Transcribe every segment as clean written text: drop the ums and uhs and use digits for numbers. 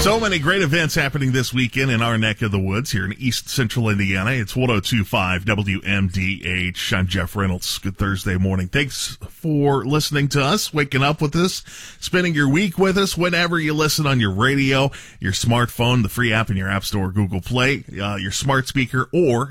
So many great events happening this weekend in our neck of the woods here in East Central Indiana. It's 102.5 WMDH. I'm Jeff Reynolds. Good Thursday morning. Thanks for listening to us, waking up with us, spending your week with us, whenever you listen on your radio, your smartphone, the free app in your App Store, Google Play, your smart speaker, or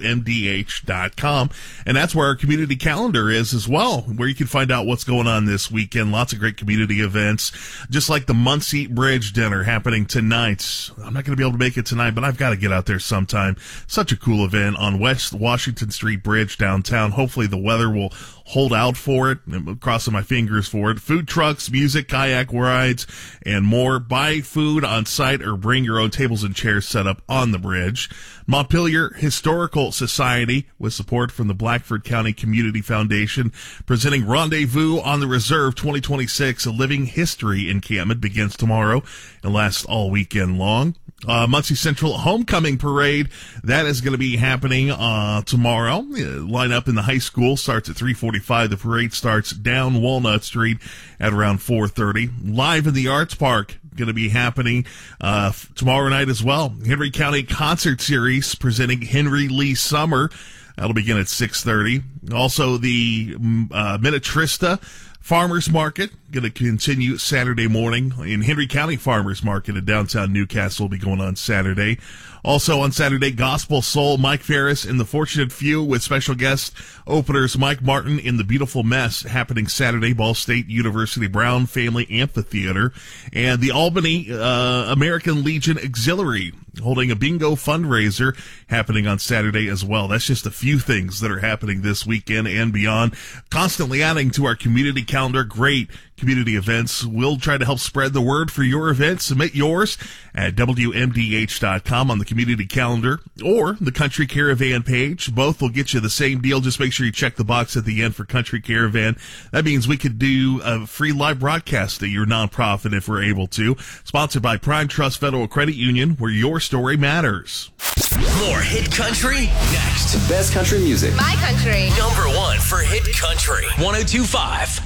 WMDH.com. And that's where our community calendar is as well, where you can find out what's going on this weekend. Lots of great community events, just like the Muncie Bridge Dinner happening tonight. I'm not going to be able to make it tonight, but I've got to get out there sometime. Such a cool event on West Washington Street Bridge downtown. Hopefully the weather will hold out for it. I'm crossing my fingers for it. Food trucks, music, kayak rides, and more. Buy food on site or bring your own tables and chairs set up on the bridge. Montpelier Historical Society, with support from the Blackford County Community Foundation, presenting Rendezvous on the Reserve 2026, a living history encampment, begins tomorrow and lasts all weekend long. Muncie Central Homecoming Parade, that is going to be happening tomorrow. Line up in the high school, starts at 3:45. The parade starts down Walnut Street at around 4:30. Live in the Arts Park, going to be happening tomorrow night as well. Henry County Concert Series presenting Henry Lee Summer. That'll begin at 6:30. Also, the Minnetrista Farmers Market going to continue Saturday morning. In Henry County Farmers Market in downtown Newcastle will be going on Saturday. Also on Saturday, Gospel Soul, Mike Ferris and the Fortunate Few with special guest openers Mike Martin in The Beautiful Mess, happening Saturday, Ball State University Brown Family Amphitheater. And the Albany American Legion Auxiliary holding a bingo fundraiser happening on Saturday as well. That's just a few things that are happening this weekend and beyond. Constantly adding to our community calendar. Great community events. We'll try to help spread the word for your events. Submit yours at WMDH.com on the community calendar or the Country Caravan page. Both will get you the same deal. Just make sure you check the box at the end for Country Caravan. That means we could do a free live broadcast at your nonprofit if we're able to. Sponsored by Prime Trust Federal Credit Union, where your story matters. More hit country next. Best country music. My country. Number one for hit country. 102.5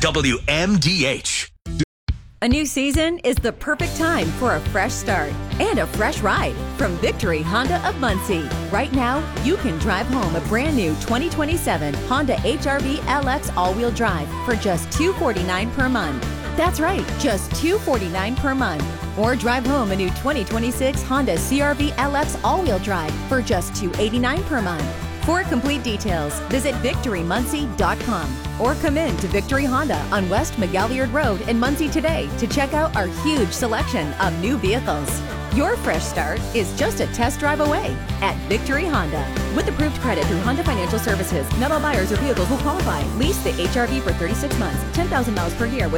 WMDH. A new season is the perfect time for a fresh start and a fresh ride from Victory Honda of Muncie. Right now, you can drive home a brand new 2027 Honda HR-V LX all-wheel drive for just $249 per month. That's right, just $249 per month. Or drive home a new 2026 Honda CR-V LX all-wheel drive for just $289 per month. For complete details, visit VictoryMuncie.com or come in to Victory Honda on West McGalliard Road in Muncie today to check out our huge selection of new vehicles. Your fresh start is just a test drive away at Victory Honda. With approved credit through Honda Financial Services, not all buyers or vehicles will qualify. Lease the HR-V for 36 months, 10,000 miles per year with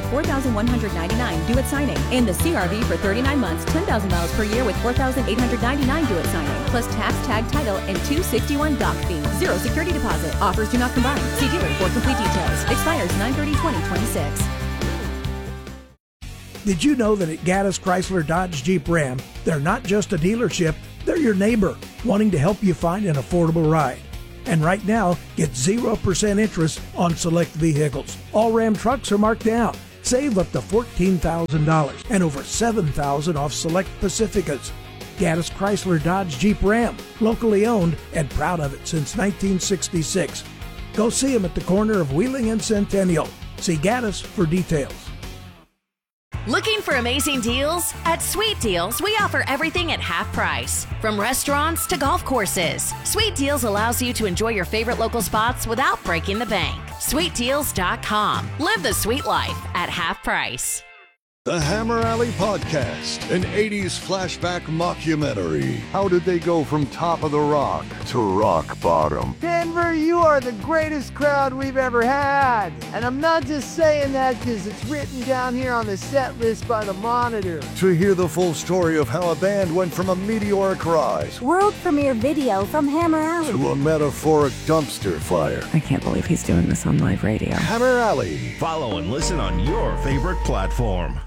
$4,199 due at signing. And the CR-V for 39 months, 10,000 miles per year with $4,899 due at signing. Plus tax, tag, title, and $261 doc fee. Zero security deposit. Offers do not combine. See dealer for complete details. Expires 9/30/2026. Did you know that at Gaddis Chrysler Dodge Jeep Ram, they're not just a dealership, they're your neighbor, wanting to help you find an affordable ride. And right now, get 0% interest on select vehicles. All Ram trucks are marked down. Save up to $14,000 and over $7,000 off select Pacificas. Gaddis Chrysler Dodge Jeep Ram, locally owned and proud of it since 1966. Go see them at the corner of Wheeling and Centennial. See Gaddis for details. Looking for amazing deals? At Sweet Deals, we offer everything at half price. From restaurants to golf courses, Sweet Deals allows you to enjoy your favorite local spots without breaking the bank. SweetDeals.com. Live the sweet life at half price. The Hammer Alley Podcast, an 80s flashback mockumentary. How did they go from top of the rock to rock bottom? Denver, you are the greatest crowd we've ever had. And I'm not just saying that because it's written down here on the set list by the Monitor. To hear the full story of how a band went from a meteoric rise, world premiere video from Hammer Alley, to a metaphoric dumpster fire. I can't believe he's doing this on live radio. Hammer Alley. Follow and listen on your favorite platform.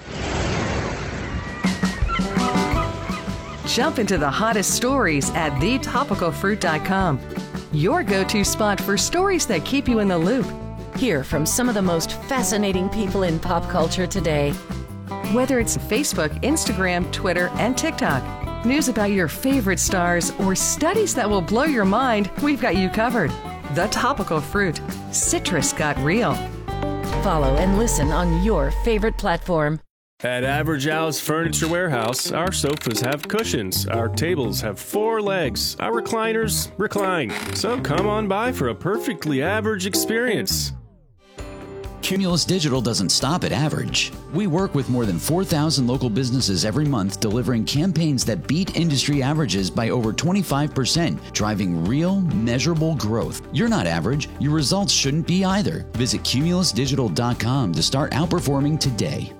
Jump into the hottest stories at thetopicalfruit.com. Your go-to spot for stories that keep you in the loop. Hear from some of the most fascinating people in pop culture today. Whether it's Facebook, Instagram, Twitter, and TikTok, news about your favorite stars, or studies that will blow your mind, we've got you covered. The Topical Fruit. Citrus got real. Follow and listen on your favorite platform. At Average Al's Furniture Warehouse, our sofas have cushions, our tables have 4 legs, our recliners recline. So come on by for a perfectly average experience. Cumulus Digital doesn't stop at average. We work with more than 4,000 local businesses every month, delivering campaigns that beat industry averages by over 25%, driving real, measurable growth. You're not average. Your results shouldn't be either. Visit cumulusdigital.com to start outperforming today.